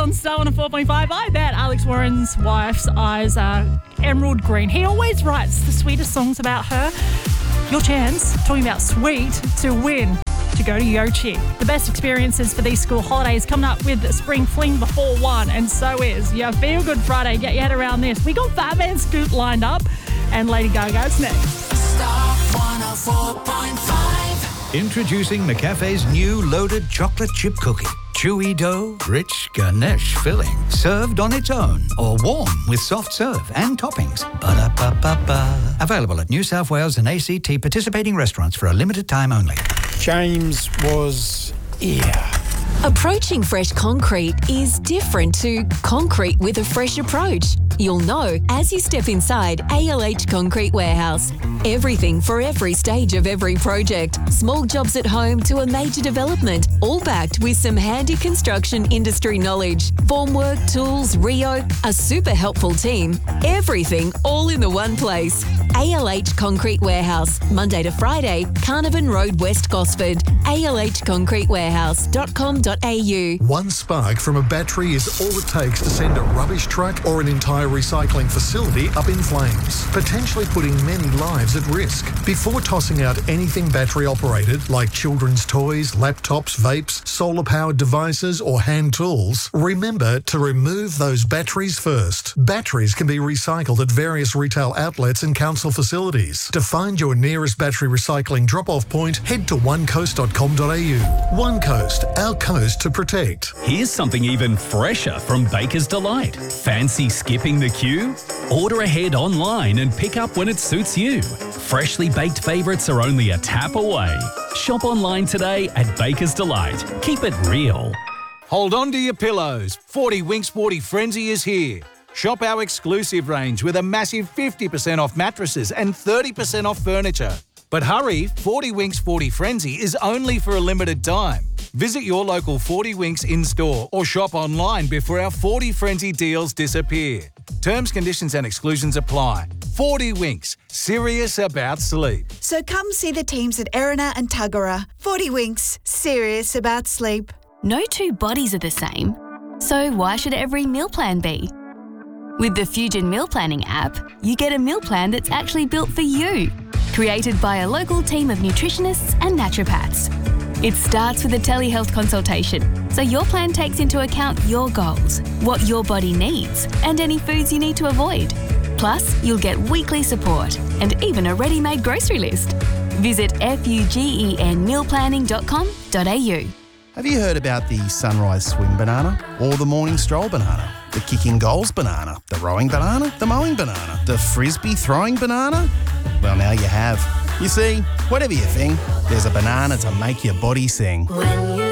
on Star 104.5. I bet Alex Warren's wife's eyes are emerald green. He always writes the sweetest songs about her. Your chance, talking about sweet, to win, to go to Yochi. The best experiences for these school holidays coming up with Spring Fling before 1, and so is your Feel Good Friday. Get your head around this. We got Fat Man Scoot lined up, and Lady Gaga's next. Star 104.5. Introducing McCafe's new loaded chocolate chip cookie. Chewy dough, rich Ganesh filling, served on its own or warm with soft serve and toppings. Ba-da-ba-ba-ba. Available at New South Wales and ACT participating restaurants for a limited time only. James was here. Approaching fresh concrete is different to concrete with a fresh approach. You'll know as you step inside ALH Concrete Warehouse. Everything for every stage of every project. Small jobs at home to a major development, all backed with some handy construction industry knowledge. Formwork, tools, Rio, a super helpful team. Everything all in the one place. ALH Concrete Warehouse, Monday to Friday, Carnarvon Road, West Gosford. alhconcretewarehouse.com.au. One spark from a battery is all it takes to send a rubbish truck or an entire recycling facility up in flames, potentially putting many lives at risk. Before tossing out anything battery operated, like children's toys, laptops, vapes, solar-powered devices or hand tools, remember to remove those batteries first. Batteries can be recycled at various retail outlets and council facilities. To find your nearest battery recycling drop-off point, head to onecoast.com.au. One Coast, our coast to protect. Here's something even fresher from Baker's Delight. Fancy skipping the queue? Order ahead online and pick up when it suits you. Freshly baked favourites are only a tap away. Shop online today at Baker's Delight. Keep it real. Hold on to your pillows. 40 Winks Sporty Frenzy is here. Shop our exclusive range with a massive 50% off mattresses and 30% off furniture. But hurry, 40 Winks 40 Frenzy is only for a limited time. Visit your local 40 Winks in-store or shop online before our 40 Frenzy deals disappear. Terms, conditions and exclusions apply. 40 Winks, serious about sleep. So come see the teams at Erina and Tuggerah. 40 Winks, serious about sleep. No two bodies are the same, so why should every meal plan be? With the Fusion Meal Planning app, you get a meal plan that's actually built for you, created by a local team of nutritionists and naturopaths. It starts with a telehealth consultation, so your plan takes into account your goals, what your body needs, and any foods you need to avoid. Plus, you'll get weekly support and even a ready-made grocery list. Visit fugenmealplanning.com.au. Have you heard about the sunrise swim banana or the morning stroll banana? The kicking goals banana, the rowing banana, the mowing banana, the frisbee throwing banana? Well, now you have. You see, whatever you think, there's a banana to make your body sing.